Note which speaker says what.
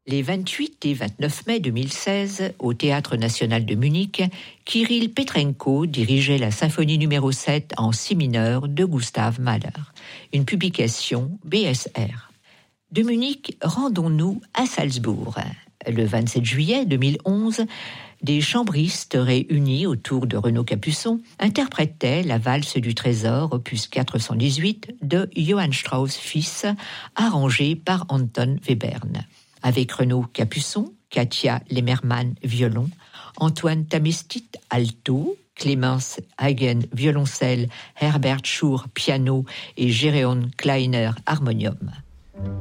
Speaker 1: Les 28 et 29 mai 2016, au Théâtre national de Munich, Kirill Petrenko dirigeait la symphonie numéro 7 en si mineur de Gustav Mahler, une publication BSR. De Munich, rendons-nous à Salzbourg. Le 27 juillet 2011, des chambristes réunis autour de Renaud Capuçon interprétaient la valse du trésor, opus 418, de Johann Strauss fils, arrangée par Anton Webern. Avec Renaud Capuçon, Katia Lemmermann, violon, Antoine Tamestit, alto, Clémence Hagen, violoncelle, Herbert Schur, piano et Géréon Kleiner, harmonium.